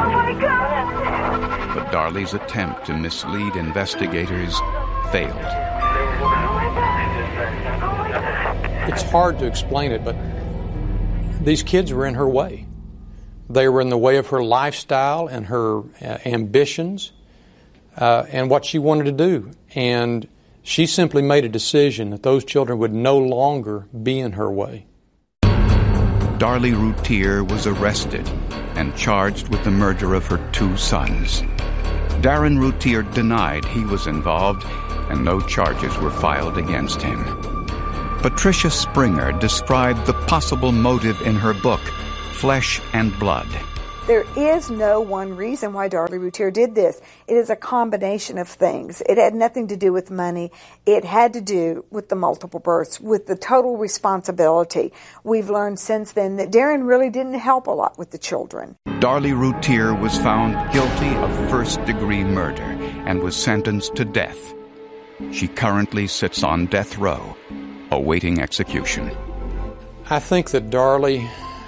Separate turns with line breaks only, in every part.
But Darley's attempt to mislead investigators failed.
It's hard to explain it, but these kids were in her way. They were in the way of her lifestyle and her ambitions and what she wanted to do. And she simply made a decision that those children would no longer be in her way.
Darley Routier was arrested and charged with the murder of her 2 sons. Darren Routier denied he was involved, and no charges were filed against him. Patricia Springer described the possible motive in her book, Flesh and Blood.
There is no one reason why Darley Routier did this. It is a combination of things. It had nothing to do with money. It had to do with the multiple births, with the total responsibility. We've learned since then that Darren really didn't help a lot with the children.
Darley Routier was found guilty of first-degree murder and was sentenced to death. She currently sits on death row, awaiting execution.
I think that Darley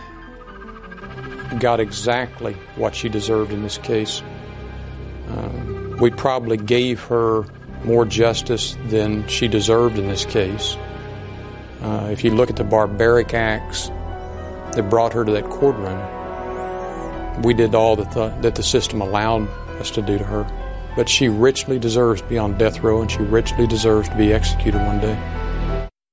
got exactly what she deserved in this case. We probably gave her more justice than she deserved in this case. If you look at the barbaric acts that brought her to that courtroom, we did all that the system allowed us to do to her. But she richly deserves to be on death row, and she richly deserves to be executed one day.